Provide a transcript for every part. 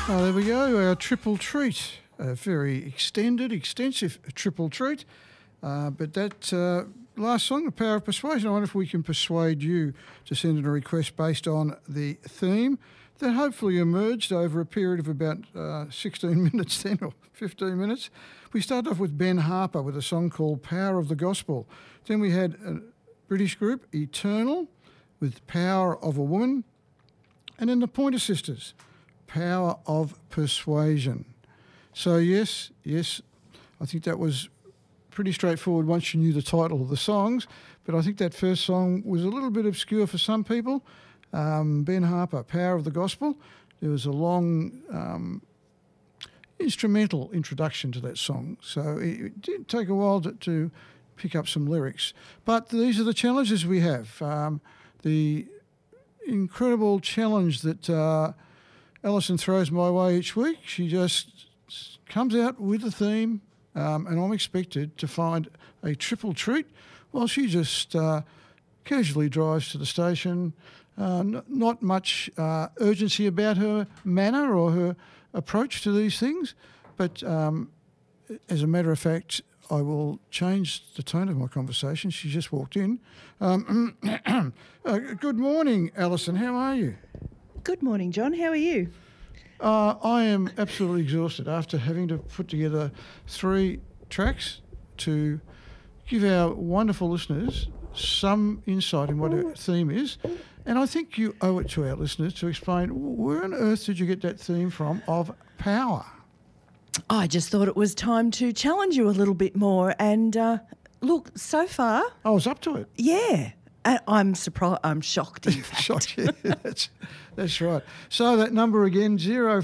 Oh, there we go, our triple treat. A very extensive triple treat. But that last song, The Power of Persuasion, I wonder if we can persuade you to send in a request based on the theme that hopefully emerged over a period of about 16 minutes then, or 15 minutes. We started off with Ben Harper with a song called Power of the Gospel. Then we had a British group, Eternal, with Power of a Woman. And then the Pointer Sisters, Power of Persuasion. So yes, I think that was pretty straightforward once you knew the title of the songs, but I think that first song was a little bit obscure for some people. Ben Harper, Power of the Gospel. There was a long instrumental introduction to that song, so it did take a while to pick up some lyrics. But these are the challenges we have. The incredible challenge that Alison throws my way each week. She just comes out with a theme, and I'm expected to find a triple treat while she just casually drives to the station. Not much urgency about her manner or her approach to these things, but as a matter of fact, I will change the tone of my conversation. She just walked in. Good morning, Alison. How are you? Good morning, John. How are you? I am absolutely exhausted after having to put together 3 tracks to give our wonderful listeners some insight in what our theme is. And I think you owe it to our listeners to explain, where on earth did you get that theme from of power? I just thought it was time to challenge you a little bit more. And look, so far... I was up to it. Yeah. I'm surprised. I'm shocked, in fact. Shocked, yeah. That's right. So that number again,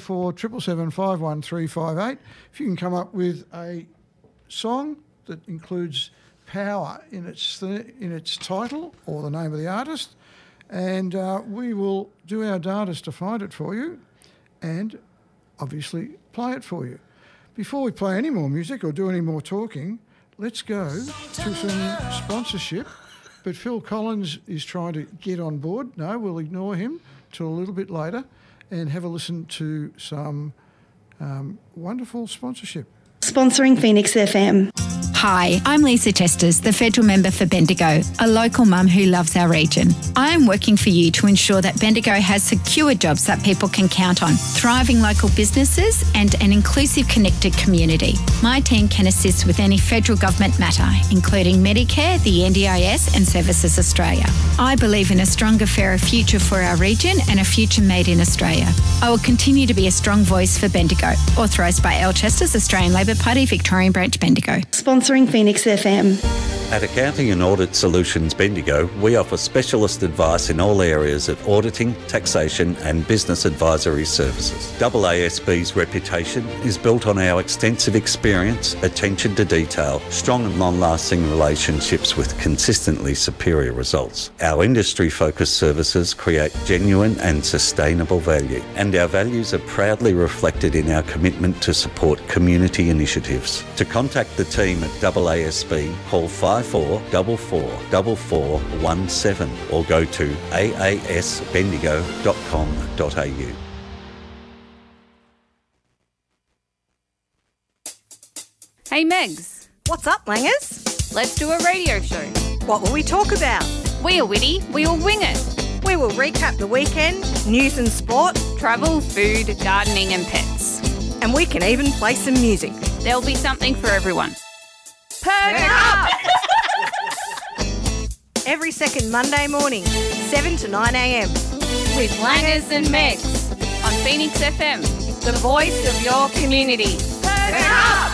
0477 51358. If you can come up with a song that includes power in its title or the name of the artist, and we will do our darndest to find it for you and obviously play it for you. Before we play any more music or do any more talking, let's go to some sponsorship. But Phil Collins is trying to get on board. No, we'll ignore him till a little bit later and have a listen to some wonderful sponsorship. Sponsoring Phoenix FM. Hi, I'm Lisa Testas, the Federal Member for Bendigo, a local mum who loves our region. I am working for you to ensure that Bendigo has secure jobs that people can count on, thriving local businesses and an inclusive, connected community. My team can assist with any federal government matter, including Medicare, the NDIS and Services Australia. I believe in a stronger, fairer future for our region and a future made in Australia. I will continue to be a strong voice for Bendigo. Authorised by Al Chesters, Australian Labor Party, Victorian Branch, Bendigo. Sponsoring Phoenix FM. At Accounting and Audit Solutions Bendigo, we offer specialist advice in all areas of auditing, taxation and business advisory services. AASB's reputation is built on our extensive experience, attention to detail, strong and long-lasting relationships with consistently superior results. Our industry-focused services create genuine and sustainable value, and our values are proudly reflected in our commitment to support community initiatives. To contact the team at AASB, call 54444417 or go to aasbendigo.com.au. Hey Megs. What's up, Langers? Let's do a radio show. What will we talk about? We are witty, we will wing it. We will recap the weekend, news and sport, travel, food, gardening and pets. And we can even play some music. There'll be something for everyone. Perk up! Every second Monday morning, 7 to 9 a.m. With Langers and Megs on Phoenix FM, the voice of your community. Perk up!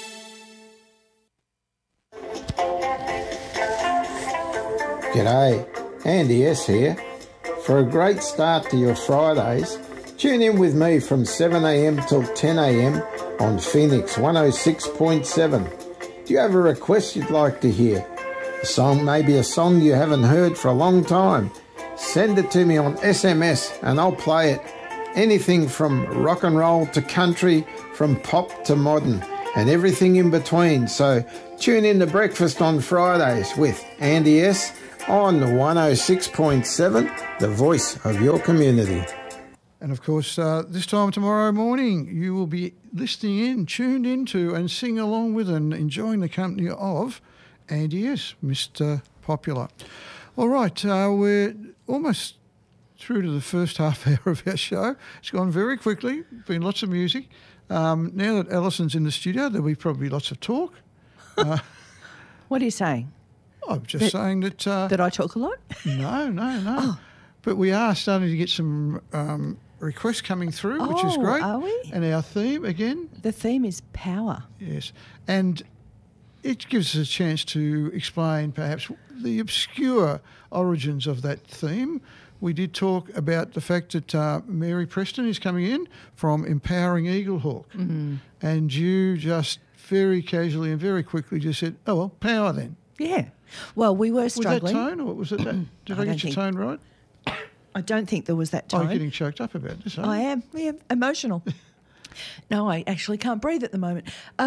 G'day, Andy S here. For a great start to your Fridays, tune in with me from 7am till 10am on Phoenix 106.7. Do you have a request you'd like to hear? A song, maybe a song you haven't heard for a long time? Send it to me on SMS and I'll play it. Anything from rock and roll to country, from pop to modern, and everything in between. So tune in to Breakfast on Fridays with Andy S on 106.7, the voice of your community. And, of course, this time tomorrow morning, you will be listening in, tuned into and sing along with and enjoying the company of Andy S., Mr. Popular. All right, we're almost through to the first half hour of our show. It's gone very quickly, been lots of music. Now that Alison's in the studio, there'll be probably lots of talk. What are you saying? I'm just saying that... That I talk a lot? No. Oh. But we are starting to get some requests coming through, which is great. Are we? And our theme, again... The theme is power. Yes. And it gives us a chance to explain perhaps the obscure origins of that theme. We did talk about the fact that Mary Preston is coming in from Empowering Eaglehawk. Mm-hmm. And you just very casually and very quickly just said, oh, well, power then. Yeah. Well, we were struggling. Was that tone or was it that? Did I get your tone right? I don't think there was that tone. Oh, you're getting choked up about this, I am. Yeah, emotional. No, I actually can't breathe at the moment.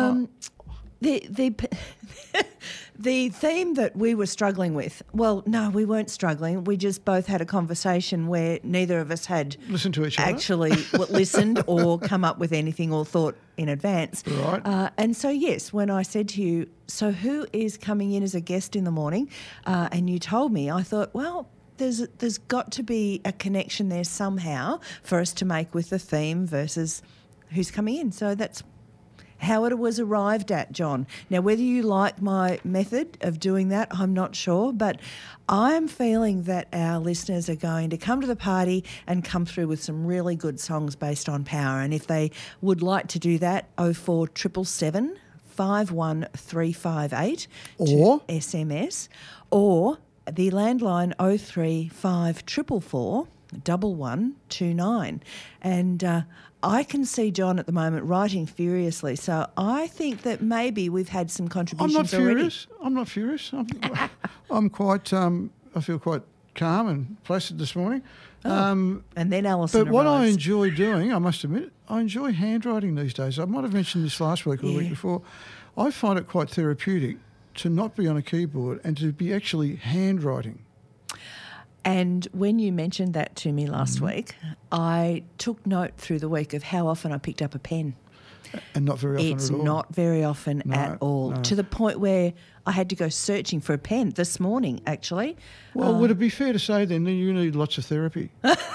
The theme that we were struggling with, well, no, we weren't struggling. We just both had a conversation where neither of us had listened to each other. Actually listened or come up with anything or thought in advance. Right. And so, yes, when I said to you, so who is coming in as a guest in the morning, and you told me, I thought, well, there's got to be a connection there somehow for us to make with the theme versus who's coming in. So that's how it was arrived at, John. Now, whether you like my method of doing that, I'm not sure, but I'm feeling that our listeners are going to come to the party and come through with some really good songs based on power. And if they would like to do that, 04777 51358 or SMS, or the landline 03544 1129. And I can see John at the moment writing furiously, so I think that maybe we've had some contributions already. I'm not furious. I'm quite. I feel quite calm and placid this morning. And then Alison But what I arrives. enjoy doing, I must admit, I enjoy handwriting these days. I might have mentioned this last week or the week before. I find it quite therapeutic to not be on a keyboard and to be actually handwriting. And when you mentioned that to me last week, I took note through the week of how often I picked up a pen. And not very often It's at all. not very often at all, to the point where I had to go searching for a pen this morning, actually. Well, would it be fair to say then that you need lots of therapy?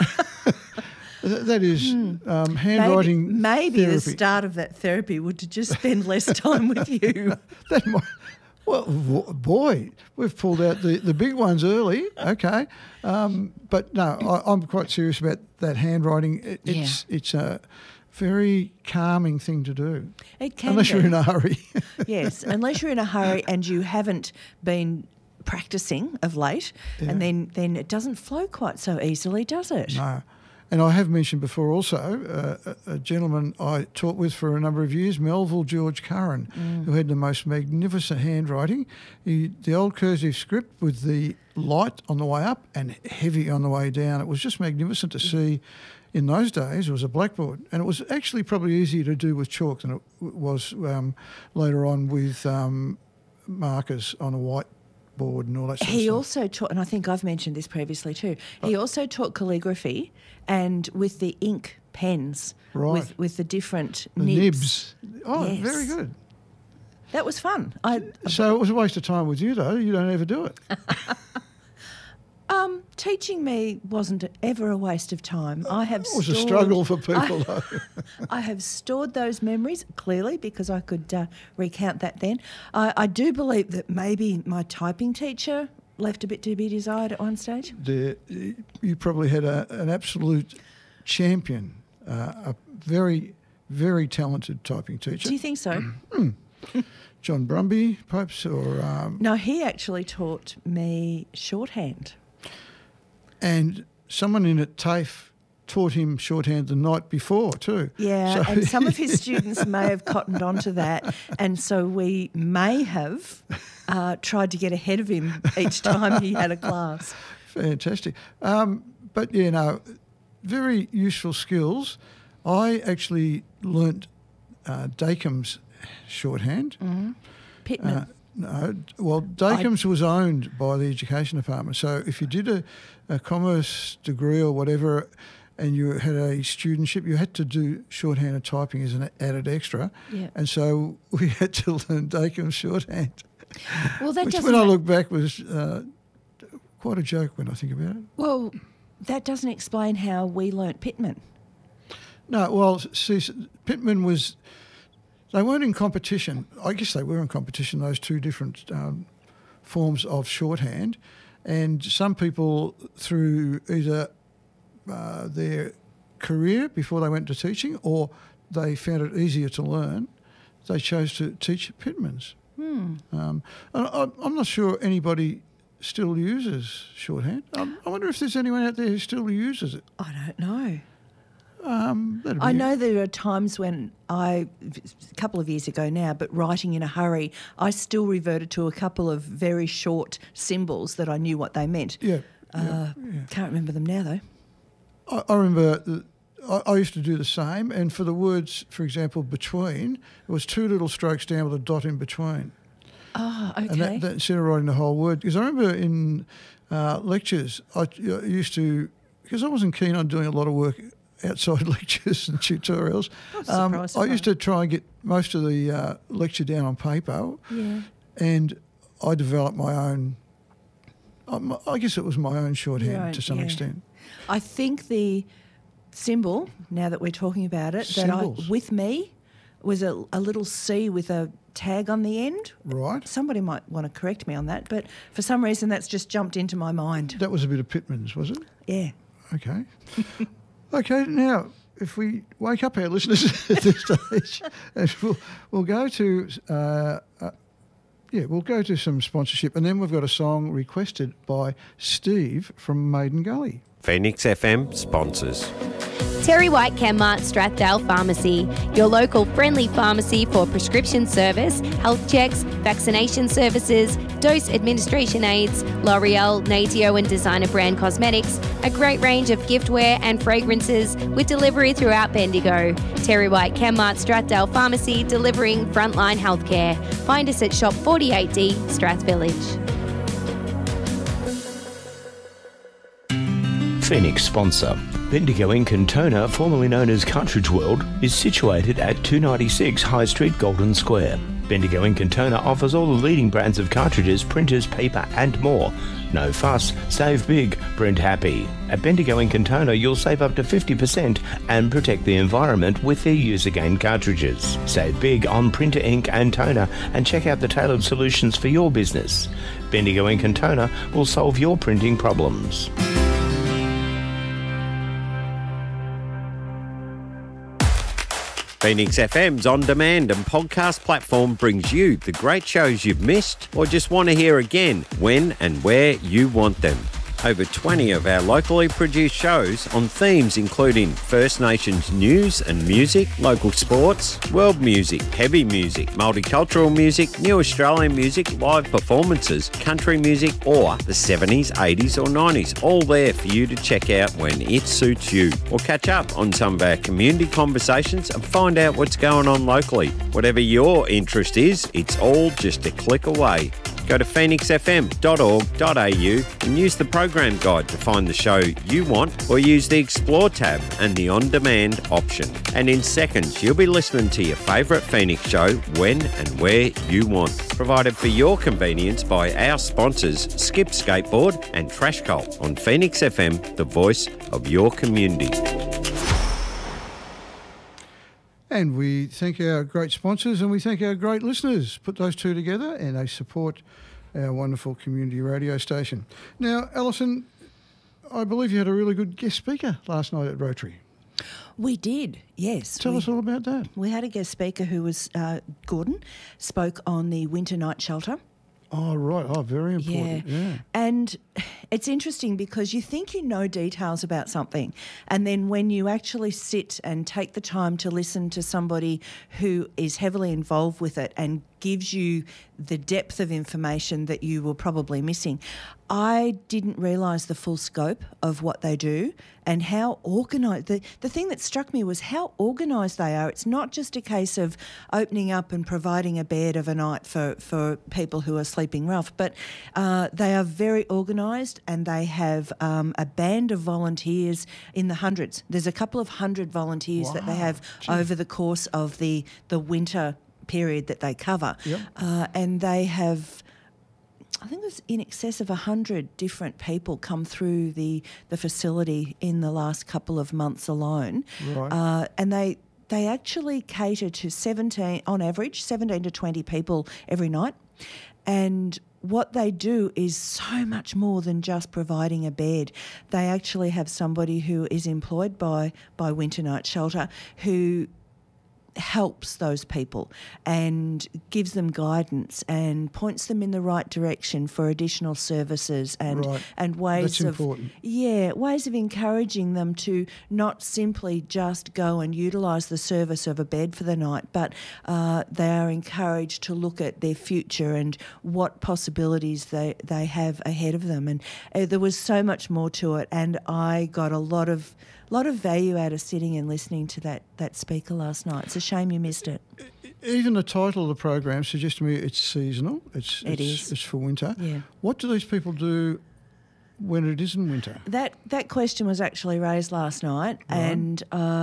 That is handwriting Maybe therapy. the start of that therapy would to just spend less time with you. That might, well, boy, we've pulled out the big ones early, okay. But no, I'm quite serious about that handwriting. It's a very calming thing to do. It can unless be. you're in a hurry. Yes, unless you're in a hurry and you haven't been practicing of late, and then it doesn't flow quite so easily, does it? No. And I have mentioned before also a gentleman I taught with for a number of years, Melville George Curran, who had the most magnificent handwriting. The old cursive script with the light on the way up and heavy on the way down. It was just magnificent to see. In those days, it was a blackboard, and it was actually probably easier to do with chalk than it was later on with markers on a whiteboard and all that sort of stuff. He also taught, and I think I've mentioned this previously too, he also taught calligraphy and with the ink pens, Right. with the different The nibs. Oh, Yes. very good. That was fun. So it was a waste of time with you, though. You don't ever do it. Teaching me wasn't ever a waste of time. It was a struggle for people, though. I have stored those memories, clearly, because I could recount that then. I do believe that maybe my typing teacher left a bit to be desired at one stage. You probably had an absolute champion, a very, very talented typing teacher. Do you think so? John Brumby, perhaps, or... No, he actually taught me shorthand. And someone in at TAFE taught him shorthand the night before too. Yeah, and some of his students may have cottoned onto that, and so we may have tried to get ahead of him each time he had a class. Fantastic. But, yeah, no, very useful skills. I actually learnt Dakeham's shorthand. Mm-hmm. Pittman. No, well, Dakeham's was owned by the Education Department. So if you did a commerce degree or whatever and you had a studentship, you had to do shorthand typing as an added extra. Yeah. And so we had to learn Dacom's shorthand. Well, that which doesn't. when I look back was quite a joke when I think about it. Well, that doesn't explain how we learnt Pitman. No, well, see, Pitman was... They weren't in competition. I guess they were in competition, those two different forms of shorthand. And some people, through either their career before they went to teaching or they found it easier to learn, they chose to teach Pitmans. And I'm not sure anybody still uses shorthand. I wonder if there's anyone out there who still uses it. I don't know. I know there are times when a couple of years ago now, but writing in a hurry, I still reverted to a couple of very short symbols that I knew what they meant. Can't remember them now, though. I remember I used to do the same, and for the words, for example, between, it was two little strokes down with a dot in between. Oh, okay. And that instead of writing the whole word, because I remember in lectures, I used to, because I wasn't keen on doing a lot of work outside lectures and tutorials. I used to try and get most of the lecture down on paper, and I developed my own. I guess it was my own shorthand to some extent. I think the symbol, now that we're talking about it, with me was a little C with a tag on the end. Right. Somebody might want to correct me on that, but for some reason that's just jumped into my mind. That was a bit of Pitman's, was it? Yeah. Okay. Okay, now, if we wake up our listeners at this stage, and we'll go to we'll go to some sponsorship, and then we've got a song requested by Steve from Maiden Gully. Phoenix FM sponsors. Terry White Chemmart Strathdale Pharmacy, your local friendly pharmacy for prescription service, health checks, vaccination services, dose administration aids, L'Oreal, Natio and designer brand cosmetics, a great range of giftware and fragrances with delivery throughout Bendigo. Terry White Chemmart Strathdale Pharmacy, delivering frontline healthcare. Find us at Shop 48D, Strath Village. Phoenix sponsor. Bendigo in Cantona, formerly known as Cartridge World, is situated at 296 High Street, Golden Square. Bendigo in Cantona offers all the leading brands of cartridges, printers, paper and more. No fuss, save big, print happy. At Bendigo in Cantona, you'll save up to 50% and protect the environment with their use-again cartridges. Save big on printer ink and toner and check out the tailored solutions for your business. Bendigo in Cantona will solve your printing problems. Phoenix FM's on-demand and podcast platform brings you the great shows you've missed or just want to hear again when and where you want them. Over 20 of our locally produced shows on themes including First Nations news and music, local sports, world music, heavy music, multicultural music, new Australian music, live performances, country music or the 70s, 80s or 90s, all there for you to check out when it suits you. Or catch up on some of our community conversations and find out what's going on locally. Whatever your interest is, it's all just a click away. Go to phoenixfm.org.au and use the program guide to find the show you want, or use the Explore tab and the On-Demand option. And in seconds, you'll be listening to your favourite Phoenix show when and where you want. Provided for your convenience by our sponsors, Skip Skateboard and Trash Cult on Phoenix FM, the voice of your community. And we thank our great sponsors and we thank our great listeners. Put those two together and they support our wonderful community radio station. Now, Alison, I believe you had a really good guest speaker last night at Rotary. We did, yes. Tell us all about that. We had a guest speaker who was Gordon, spoke on the winter night shelter. Oh, right. Oh, very important. Yeah. And it's interesting because you think you know details about something, and then when you actually sit and take the time to listen to somebody who is heavily involved with it and gives you the depth of information that you were probably missing. I didn't realise the full scope of what they do and how organised. The thing that struck me was how organised they are. It's not just a case of opening up and providing a bed overnight for people who are sleeping rough, but they are very organised, and they have a band of volunteers in the hundreds. There's a couple of hundred volunteers that they have over the course of the winter period that they cover. Yep. And they have, I think there's in excess of 100 different people come through the facility in the last couple of months alone. Right. And they actually cater to on average, 17 to 20 people every night. And what they do is so much more than just providing a bed. They actually have somebody who is employed by Winter Night Shelter who helps those people and gives them guidance and points them in the right direction for additional services and ways That's important. ways of encouraging them to not simply just go and utilise the service of a bed for the night, but they are encouraged to look at their future and what possibilities they have ahead of them. And there was so much more to it, and I got a lot of value out of sitting and listening to that speaker last night. It's a shame you missed it. Even the title of the program suggests to me it's seasonal. It's for winter. Yeah. What do these people do when it isn't winter? That question was actually raised last night, and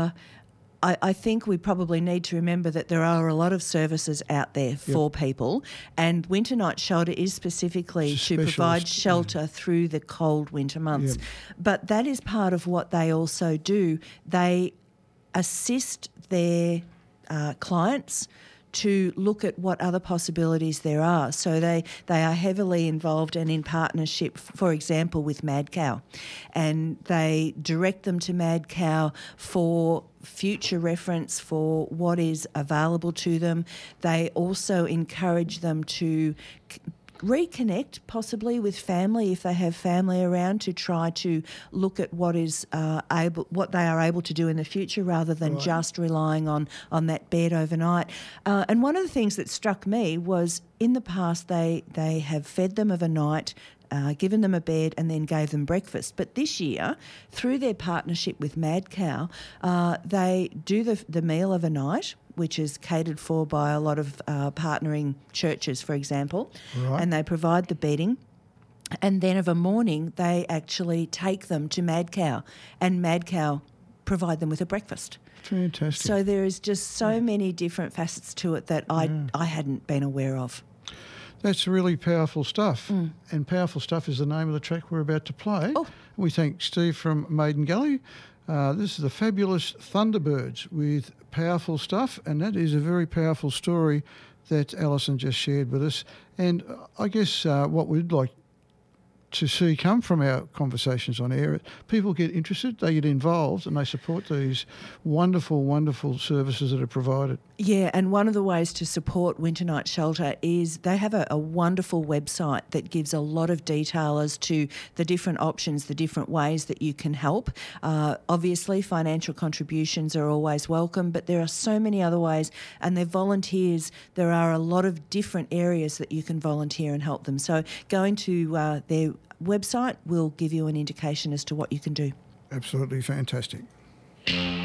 I think we probably need to remember that there are a lot of services out there for people, and Winter Night Shelter is specifically to provide shelter through the cold winter months. But that is part of what they also do. They assist their clients to look at what other possibilities there are. So they are heavily involved and in partnership, for example, with Mad Cow, and they direct them to Mad Cow for future reference for what is available to them. They also encourage them to reconnect possibly with family if they have family around, to try to look at what they are able to do in the future rather than just relying on that bed overnight. And one of the things that struck me was in the past they have fed them of a night, given them a bed and then gave them breakfast. But this year, through their partnership with Mad Cow, they do the meal of a night, which is catered for by a lot of partnering churches, for example, and they provide the bedding. And then of a morning, they actually take them to Mad Cow, and Mad Cow provide them with a breakfast. Fantastic. So there is just so many different facets to it that I hadn't been aware of. That's really powerful stuff. And Powerful Stuff is the name of the track we're about to play. Oh. We thank Steve from Maiden Gully. This is the fabulous Thunderbirds with Powerful Stuff, and that is a very powerful story that Alison just shared with us. And I guess what we'd like to see come from our conversations on air, people get interested, they get involved, and they support these wonderful, wonderful services that are provided. Yeah, and one of the ways to support Winter Night Shelter is they have a wonderful website that gives a lot of detail as to the different options, the different ways that you can help. Obviously, financial contributions are always welcome, but there are so many other ways, and they're volunteers. There are a lot of different areas that you can volunteer and help them. So going to their website will give you an indication as to what you can do. Absolutely fantastic.